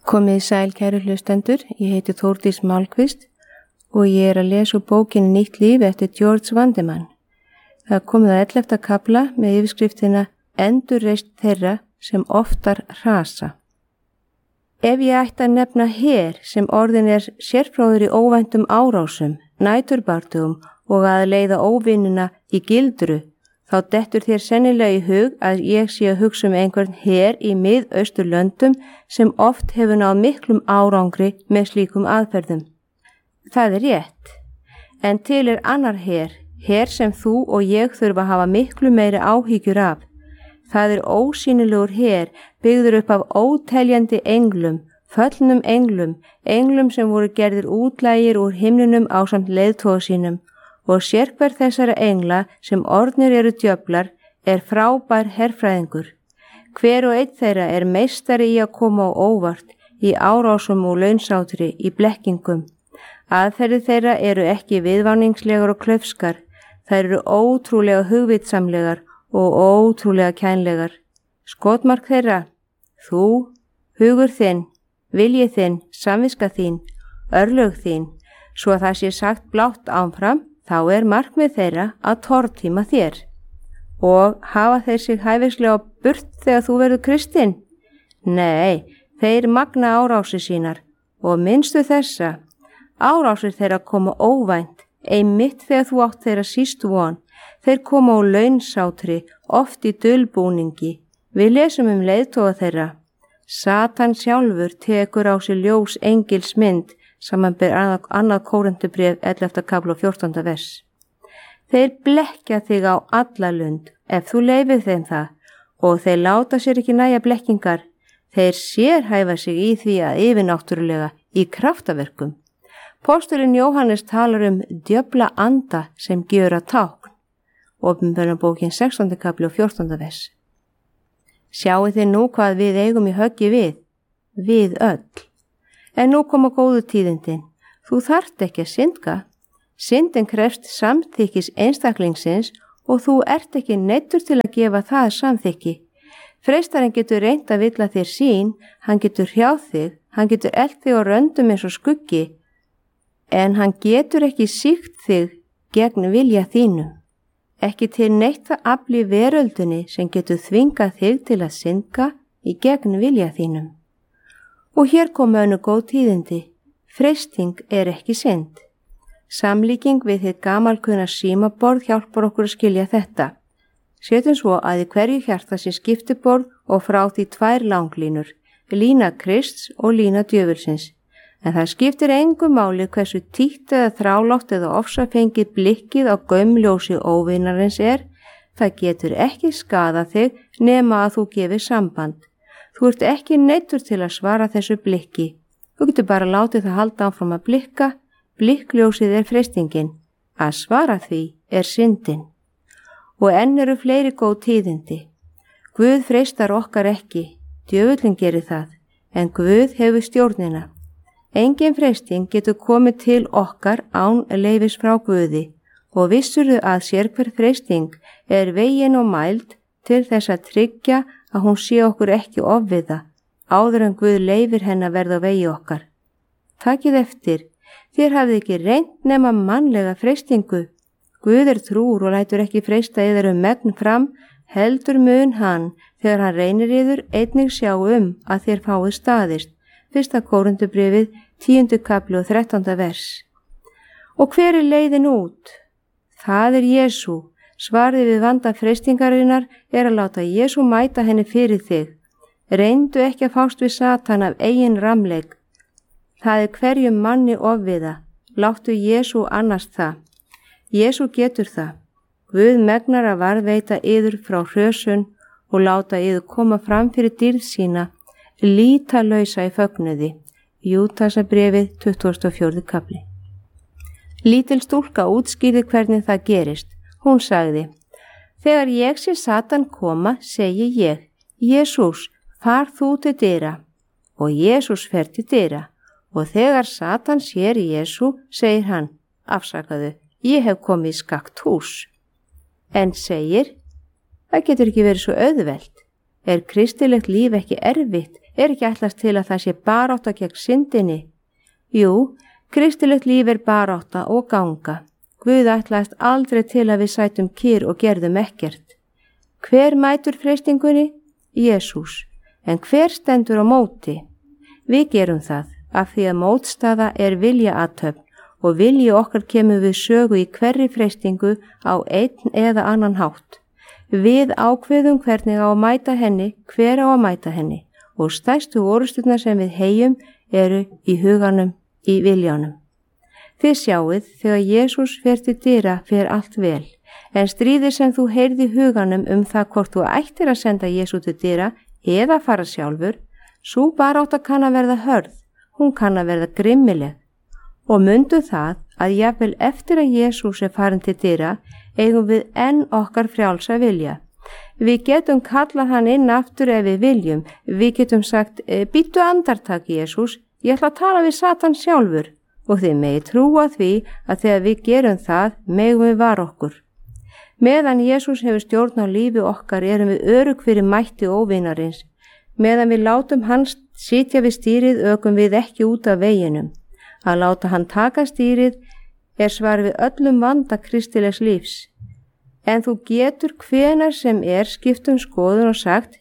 Komið sæl kæru hlustendur, ég heiti Þórdís Málkvist og ég að lesa úr bókinni Nýtt líf eftir George Vandemann. Það komið að 11. kafla með yfirskriftina Endurreisn þeirra sem oftar hrasa. Ef ég ætti að nefna her sem orðin sérfróður í óvæntum árásum, næturbartugum og að leiða óvinnuna í gildru, þá dettur þér sennilega í hug að ég sé að hugsa einhvern her í Mið-Austurlöndum sem oft hefur náð miklum árangri með slíkum aðferðum. Það rétt, en til annar her sem þú og ég þurfa að hafa miklu meiri áhyggjur af. Það ósýnilegur her byggður upp af óteljandi englum, föllnum englum sem voru gerðir útlægir úr himninum ásamt leiðtoga sínum. Og sérhver þessara engla sem orðnir eru djöflar frábær herfræðingur. Hver og einn þeirra meistari í að koma á óvart, í árásum og launsátri, í blekkingum. Aðferðir þeirra ekki viðváningslegar og klaufskar, þær eru ótrúlega hugvitsamlegar og ótrúlega kænlegar. Skotmark þeirra, þú, hugur þinn, vilji þinn, samviska þín, örlög þín, svo að það sé sagt blátt áfram, þá markmið þeirra að tortíma þér. Og hafa þeir sig hæfislega burt þegar þú verður kristinn? Nei, þeir magna árásir sínar og minnstu þessa. Árásir þeirra koma óvænt, einmitt þegar þú átt þeirra síst von. Þeir koma á launsátri, oft í dulbúningi. Við lesum leiðtoga þeirra. Satan sjálfur tekur á sig ljós engils mynd, samanber annað Kórinthubréf 11. kafla og 14. vers. Þeir blekkja þig á alla lund ef þú leyfir þeim það og þeir láta sér ekki nægja blekkingar. Þeir sérhæfa sig í því að yfirnáttúrulega í kraftaverkum. Pósturinn Jóhannes talar djöfla anda sem gjöra tákn. Opinberunarbókin 16. kafli og 14. vers. Sjáu þið nú hvað við eigum í höggi við öll. En nú koma góðu tíðindin. Þú þarft ekki að syndga. Syndin krefst samþykkis einstaklingsins og þú ekki neyddur til að gefa það samþykki. Freistarinn getur reynt að villa þér sín, hann getur hrjáð þig, hann getur elt þig á röndum eins og skuggi, en hann getur ekki sýkt þig gegn vilja þínum. Ekki til neitt það afl í veröldinni sem getur þvingað þig til að syndga í gegn vilja þínum. Og hér koma önnur góð tíðindi. Freisting ekki synd. Samlíking við þitt gamalkunna símaborð hjálpar okkur að skilja þetta. Setjum svo að í hverju hjarta sé skiptiborð og frá því 2 langlínur, lína Krists og lína djöfulsins. En það skiptir engu máli hversu títt eða þrálátt eða ofsafengið blikkið á gaumljósi óvinarins það getur ekki skaðað þig nema að þú gefir samband. Þú ekki neyddur til að svara þessu blikki. Þú getur bara látið það halda áfram að blikka. Blikkljósið freistingin. Að svara því syndin. Og enn eru fleiri góð tíðindi. Guð freistar okkar ekki. Djöfullinn gerir það. En Guð hefur stjórnina. Engin freisting getur komið til okkar án leyfis frá Guði. Og vissurðu að sérhver freisting vegin og mæld til þess að tryggja að hún sé okkur ekki ofviða, áður en Guð leyfir henni að verða á vegi okkar. Takið eftir, þér hafið ekki reynt nema mannlega freistingu. Guð trúr og lætur ekki freista yður megn fram, heldur mun hann, þegar hann reynir yður, einnig sjá að þér fáið staðist. 1. Kórinthubréfið, 10. kafli og 13. vers. Og hver leiðin út? Það Jesú. Svarið við vanda freistingarinnar að láta Jesú mæta henni fyrir þig. Reyndu ekki að fást við Satan af eigin ramleik. Það hverjum manni ofviða. Láttu Jesú annast það. Jesú getur það. Guð megnar að varðveita yður frá hrösun og láta yður koma fram fyrir dýrð sína, lítalausa í fögnuði. Júdasarbréfið 24. kafli. Lítil stúlka útskýrði hvernig það gerist. Hún sagði, þegar ég sé Satan koma, segi ég, Jesús, far þú til dyra. Og Jesús fer til dyra. Og þegar Satan sér Jesú, segir hann, afsakaðu, ég hef komið í skakt hús. En segir, það getur ekki verið svo auðvelt. Er kristilegt líf ekki erfitt? Er ekki ætlast til að það sé barátta gegn syndinni? Jú, kristilegt líf er barátta og ganga. Guð ætlaðist aldrei til að við sætum kyrr og gerðum ekkert. Hver mætur freistingunni? Jesús. En hver stendur á móti? Við gerum það af því að mótstaða er viljaathöfn og vilji okkar kemur við sögu í hverri freistingu á einn eða annan hátt. Við ákveðum hvernig á að mæta henni, hver á að mæta henni og stærstu orusturnar sem við heyjum eru í huganum, í viljanum. Þið sjáið, þegar Jesús fer til dyra fer allt vel, en stríðið sem þú heyrði í huganum það hvort þú ættir að senda Jesú til dyra eða fara sjálfur, sú barátta kann að verða hörð, hún kann að verða grimmileg. Og mundu það að jafnvel eftir að Jesús farin til dyra, eigum við enn okkar frjálsa vilja. Við getum kallað hann inn aftur ef við viljum. Við getum sagt, býttu andartak Jesús, ég ætla að tala við Satan sjálfur. Og þið megi trúa því að þegar við gerum það, megum við vara okkur. Meðan Jesús hefur stjórn á lífi okkar erum við örugg fyrir mætti óvinarins. Meðan við látum hann sitja við stýrið ökum við ekki út af veginum. Að láta hann taka stýrið er svar við öllum vanda kristilegs lífs. En þú getur hvenær sem skipt skoðun og sagt,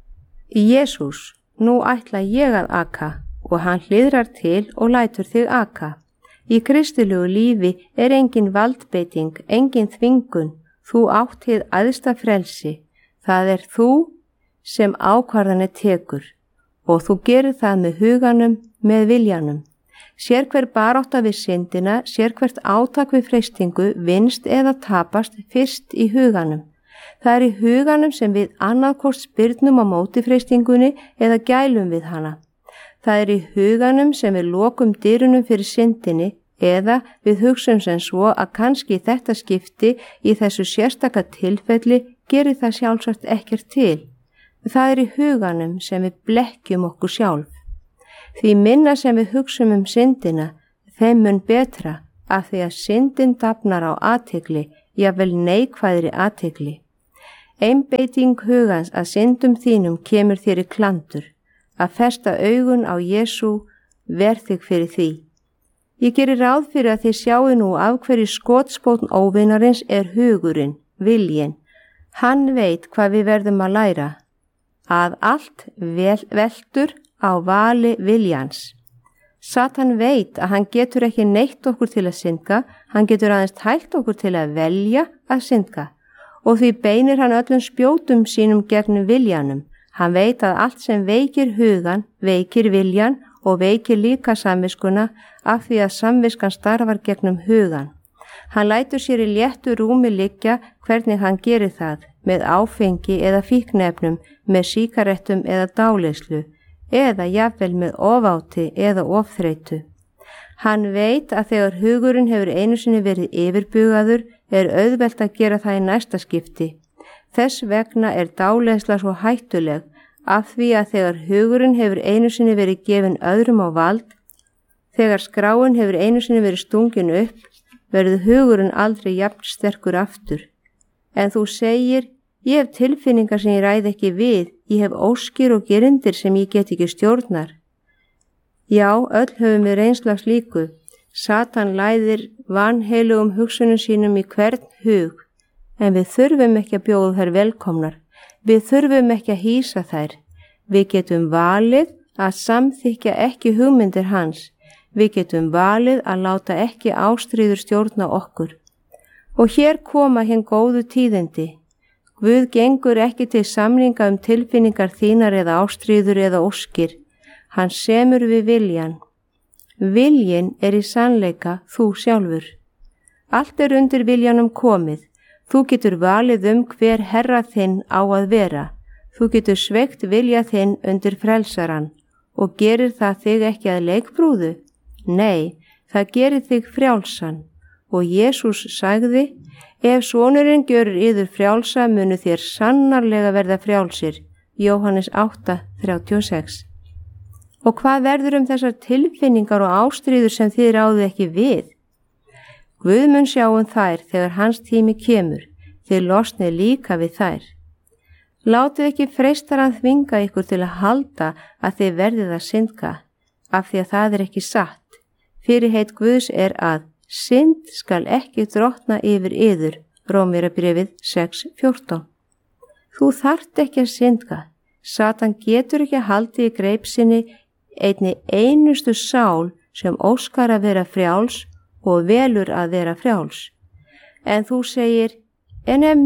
Jesús, nú ætla ég að aka, og hann hliðrar til og lætur þig aka. Í kristilegu lífi er engin valdbeiting, engin þvingun, þú átt hið æðsta frelsi. Það er þú sem ákvarðanir tekur og þú gerir það með huganum, með viljanum. Sér hver barátta við syndina, sér hvert átak við freistingu, vinst eða tapast fyrst í huganum. Það er í huganum sem við annaðhvort spyrnum á móti freistingunni eða gælum við hana. Það er í huganum sem við lokum dyrunum fyrir syndinni eða við hugsum sem svo að kannski þetta skipti í þessu sérstaka tilfelli gerir það sjálfsagt ekkert til. Það er í huganum sem við blekkjum okkur sjálf. Því minna sem við hugsum syndina, þeim mun betra af því að syndin dafnar á athygli, jafnvel neikvæðri athygli. Einbeiting hugans að syndum þínum kemur þér í klandur. Að festa augun á Jesú ver þig fyrir því. Ég gerir ráð fyrir að þið sjáu nú af hverju skotspónn óvinarins er hugurinn, viljinn. Hann veit hvað við verðum að læra. Að allt veltur á vali viljans. Satan veit að hann getur ekki neitt okkur til að syndga, hann getur aðeins tælt okkur til að velja að syndga og því beinir hann öllum spjótum sínum gegnum viljanum. Hann veit að allt sem veikir hugan, veikir viljan og veikir líka samviskuna af því að samviskan starfar gegnum hugan. Hann lætur sér í léttu rúmi liggja hvernig hann gerir það, með áfengi eða fíknefnum, með sígarettum eða dáleyslu, eða jafnvel með ofáti eða ofþreytu. Hann veit að þegar hugurinn hefur einu sinni verið yfirbugaður er auðvelt að gera það í næsta skipti. Þess vegna er dáleysla svo hættuleg af því að þegar hugurinn hefur einu sinni verið gefin öðrum á vald, þegar skráin hefur einu sinni verið stungin upp, verður hugurinn aldrei jafn sterkur aftur. En þú segir, ég hef tilfinningar sem ég ræð ekki við, ég hef óskir og gerindir sem ég get ekki stjórnar. Já, öll höfum við reynslags líku. Satan læðir vanheilugum hugsunum sínum í hvern hug, en við þurfum ekki að bjóða þær velkomnar. Við þurfum ekki að hýsa þær. Við getum valið að samþykja ekki hugmyndir hans. Við getum valið að láta ekki ástríður stjórna okkur. Og hér koma hinn góðu tíðindi. Guð gengur ekki til samninga tilfinningar þínar eða ástríður eða óskir. Hann semur við viljan. Viljin er í sannleika þú sjálfur. Allt er undir viljanum komið. Þú getur valið hver herra þinn á að vera. Þú getur sveikt vilja þinn undir frelsaran og gerir það þig ekki að leikbrúðu? Nei, það gerir þig frjálsan. Og Jesús sagði, ef sonurinn gjörir yður frjálsa munu þér sannarlega verða frjálsir. Jóhannes 8:36. Og hvað verður þessar tilfinningar og ástríður sem þið ráðið ekki við? Guð mun sjá þær þegar hans tími kemur, þið losnið líka við þær. Látið ekki freistarann þvinga ykkur til að halda að þið verðið að syndga, af því að það er ekki satt. Fyrirheit Guðs er að synd skal ekki drottna yfir yður, Rómverjabréfið 6:14. Þú þarft ekki að syndga. Satan getur ekki að halda í greip sinni einni einustu sál sem óskar að vera frjáls og velur að vera frjáls. En þú segir, en ef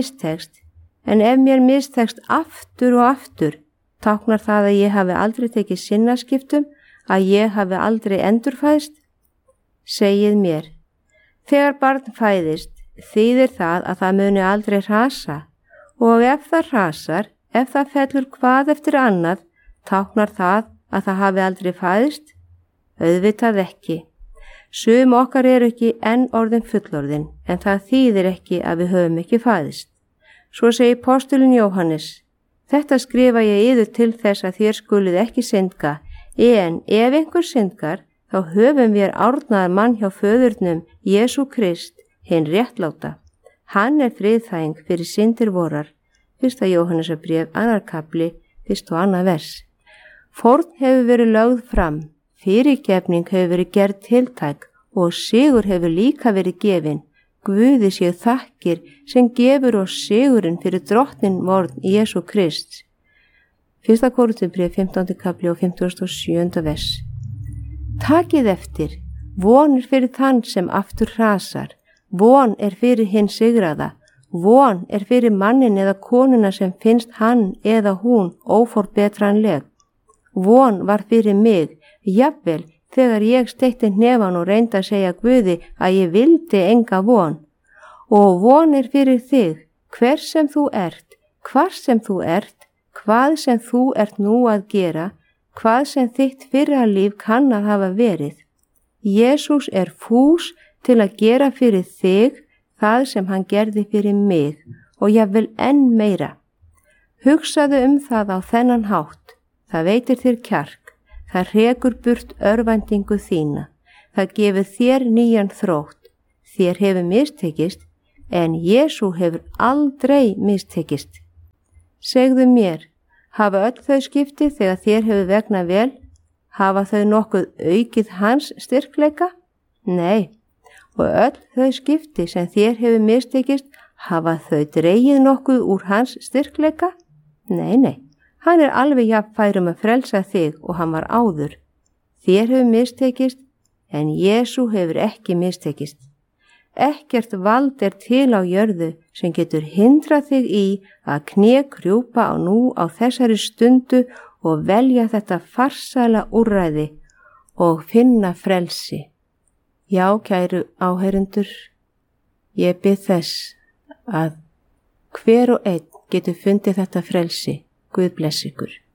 mér mistekst aftur og aftur, táknar það að ég hafi aldrei tekið sinnaskiptum, að ég hafi aldrei endurfæðst? Segið mér, þegar barn fæðist, þýðir það að það muni aldrei hrasa, og ef það hrasar, ef það fellur hvað eftir annað, táknar það að það hafi aldrei fæðst? Auðvitað ekki. Sum okkar eru ekki enn orðin fullorðin, en það þýðir ekki að við höfum ekki fæðst. Svo segir postulinn Jóhannes, þetta skrifa ég yður til þess að þér skulið ekki syndga, en ef einhver syndgar, þá höfum við árnaðar mann hjá föðurnum, Jesú Krist, hinn réttláta. Hann er friðþæging fyrir syndir vorar. 1. Jóhannesarbréf, 2. kapli, 1. og 2. vers. Fórn hefur verið lögð fram, fyrirgefning hefur verið gerð tiltæk og sigur hefur líka verið gefin. Guði séu þakkir sem gefur oss sigurinn fyrir drottnin vorn Jesú Krist. 1. Kórinthubréf, 15. kapli og 57. vers. Takið eftir, von er fyrir þann sem aftur hrasar, von er fyrir hinn sigraða, von er fyrir mannin eða konuna sem finnst hann eða hún óforbetranleg. Von var fyrir mig, jafnvel þegar ég steytti hnefan og reyndi að segja Guði að ég vildi enga von. Og von er fyrir þig, hver sem þú ert, hvar sem þú ert, hvað sem þú ert nú að gera, hvað sem þitt fyrra líf kann að hafa verið. Jesús er fús til að gera fyrir þig það sem hann gerði fyrir mig og jafnvel enn meira. Hugsaðu það á þennan hátt, það veitir þér kjark. Það rekur burt örvæntingu þína. Það gefur þér nýjan þrótt. Þér hefur mistekist, en Jesú hefur aldrei mistekist. Segðu mér, hafa öll þau skipti þegar þér hefur vegnað vel? Hafa þau nokkuð aukið hans styrkleika? Nei, og öll þau skipti sem þér hefur mistekist, hafa þau dregið nokkuð úr hans styrkleika? Nei. Hann er alveg jafnfærum að frelsa þig og hann var áður. Þér hefur mistekist, en Jesú hefur ekki mistekist. Ekkert vald er til á jörðu sem getur hindrað þig í að krjúpa á nú á þessari stundu og velja þetta farsæla úrræði og finna frelsi. Já, kæru áheyrendur, ég bið þess að hver og einn getur fundið þetta frelsi. Guð bless ykkur.